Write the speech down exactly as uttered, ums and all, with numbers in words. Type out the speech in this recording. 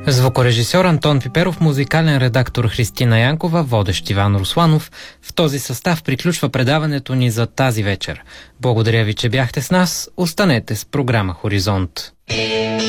Звукорежисьор Антон Пиперов, музикален редактор Христина Янкова, водещ Иван Русланов. В този състав приключва предаването ни за тази вечер. Благодаря ви, че бяхте с нас. Останете с програма Хоризонт.